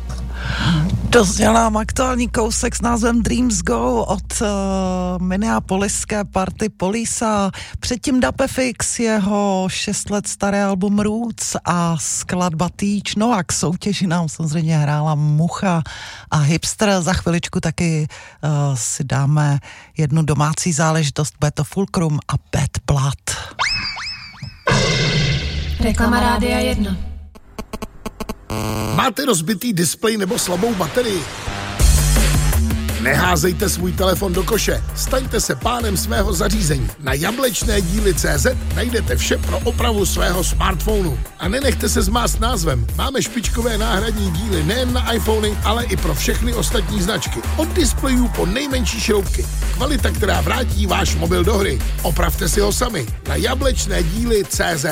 Dozněl nám aktuální kousek s názvem Dreams Go od minneapoliské party Police. Předtím Dapefix, jeho 6 let staré album Roots a skladba Teach. No a k soutěži nám samozřejmě hrála Mucha a Hipster. Za chviličku taky si dáme jednu domácí záležitost, bude to Fulcrum a Bad Blood. Reklama Rádia 1. Máte rozbitý displej nebo slabou baterii? Neházejte svůj telefon do koše, staňte se pánem svého zařízení. Na jablečnédíly.cz najdete vše pro opravu svého smartphonu. A nenechte se zmást názvem. Máme špičkové náhradní díly nejen na iPhony, ale i pro všechny ostatní značky. Od displejů po nejmenší šroubky. Kvalita, která vrátí váš mobil do hry. Opravte si ho sami na jablečnédíly.cz.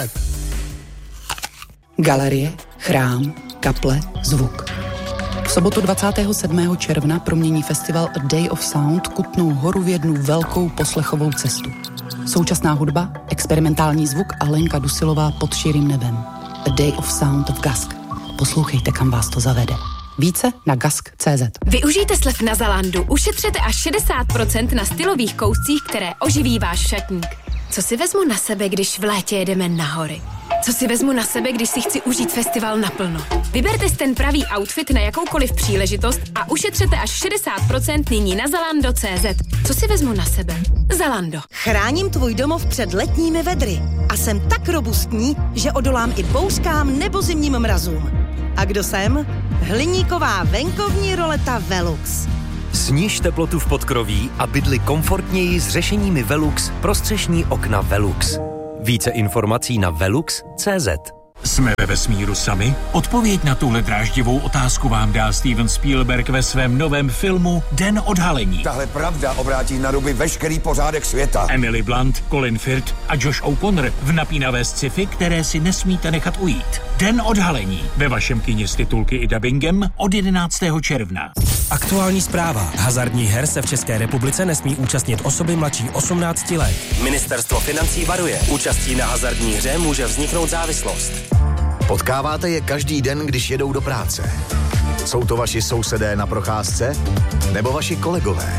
Galerie, chrám, kaple, zvuk. V sobotu 27. června promění festival A Day of Sound Kutnou Horu v jednu velkou poslechovou cestu. Současná hudba, experimentální zvuk a Lenka Dusilová pod širým nebem. A Day of Sound v Gask. Poslouchejte, kam vás to zavede. Více na gask.cz. Využijte slev na Zalandu. Ušetřete až 60% na stylových kouscích, které oživí váš šatník. Co si vezmu na sebe, když v létě jedeme na hory? Co si vezmu na sebe, když si chci užít festival naplno? Vyberte si ten pravý outfit na jakoukoliv příležitost a ušetřete až 60% nyní na Zalando.cz. Co si vezmu na sebe? Zalando. Chráním tvůj domov před letními vedry a jsem tak robustní, že odolám i bouřkám nebo zimním mrazům. A kdo jsem? Hliníková venkovní roleta Velux. Sníž teplotu v podkroví a bydli komfortněji s řešeními Velux pro střešní okna Velux. Více informací na velux.cz. Jsme ve vesmíru sami? Odpověď na tuhle dráždivou otázku vám dá Steven Spielberg ve svém novém filmu Den odhalení. Tahle pravda obrátí na ruby veškerý pořádek světa. Emily Blunt, Colin Firth a Josh O'Connor v napínavé sci-fi, které si nesmíte nechat ujít. Den odhalení ve vašem kině s titulky i dabingem od 11. června. Aktuální zpráva. Hazardních her se v České republice nesmí účastnit osoby mladší 18 let. Ministerstvo financí varuje. Účastí na hazardní hře může vzniknout závislost. Potkáváte je každý den, když jedou do práce. Jsou to vaši sousedé na procházce? Nebo vaši kolegové?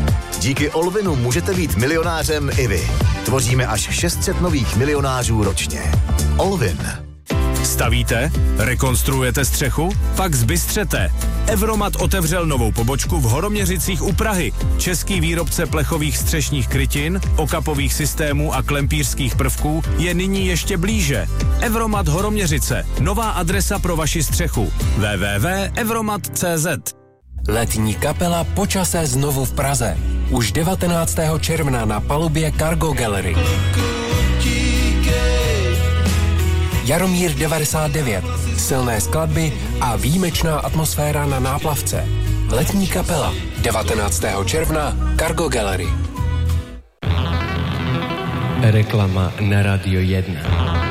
Díky Olvinu můžete být milionářem i vy. Tvoříme až 600 nových milionářů ročně. Olvin. Stavíte? Rekonstruujete střechu? Pak zbystřete. Evromat otevřel novou pobočku v Horoměřicích u Prahy. Český výrobce plechových střešních krytin, okapových systémů a klempířských prvků je nyní ještě blíže. Evromat Horoměřice. Nová adresa pro vaši střechu. www.evromat.cz. Letní kapela Počasé znovu v Praze. Už 19. června na palubě Cargo Gallery. Jaromír 99, silné skladby a výjimečná atmosféra na náplavce. Letní kapela, 19. června, Cargo Gallery. Reklama na Radio 1.